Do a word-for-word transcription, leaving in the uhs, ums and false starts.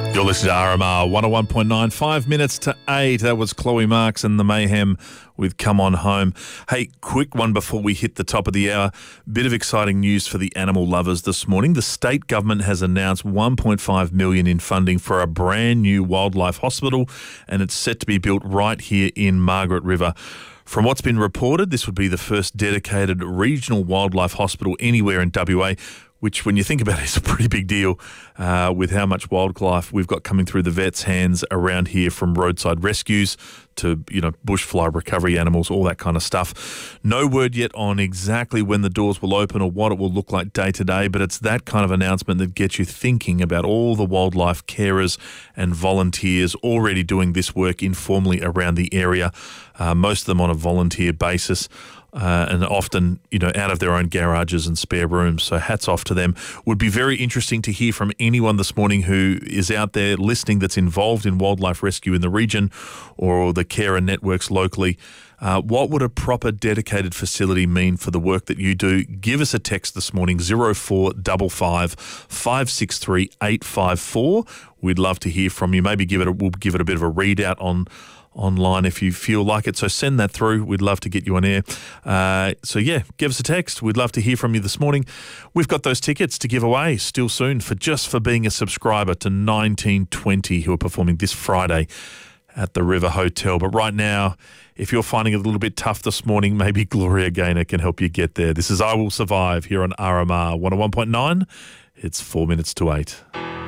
You're listening to R M R one oh one point nine, five minutes to eight. That was Chloe Marks and the Mayhem with Come On Home. Hey, quick one before we hit the top of the hour. Bit of exciting news for the animal lovers this morning. The state government has announced one point five million dollars in funding for a brand new wildlife hospital, and it's set to be built right here in Margaret River. From what's been reported, this would be the first dedicated regional wildlife hospital anywhere in W A, which, when you think about it, is a pretty big deal uh, with how much wildlife we've got coming through the vet's hands around here, from roadside rescues to, you know, bushfly recovery animals, all that kind of stuff. No word yet on exactly when the doors will open or what it will look like day to day, but it's that kind of announcement that gets you thinking about all the wildlife carers and volunteers already doing this work informally around the area, uh, most of them on a volunteer basis. Uh, and often, you know, out of their own garages and spare rooms. So hats off to them. Would be very interesting to hear from anyone this morning who is out there listening that's involved in wildlife rescue in the region or the carer networks locally. Uh, what would a proper dedicated facility mean for the work that you do? Give us a text this morning, zero four five five, five six three, eight five four. We'd love to hear from you. Maybe give it a, we'll give it a bit of a readout on online if you feel like it. So send that through. We'd love to get you on air. Uh, so yeah, give us a text. We'd love to hear from you this morning. We've got those tickets to give away still soon for just for being a subscriber to nineteen twenty, who are performing this Friday at the River Hotel. But right now, if you're finding it a little bit tough this morning, maybe Gloria Gaynor can help you get there. This is I Will Survive here on R M R one oh one point nine. It's four minutes to eight.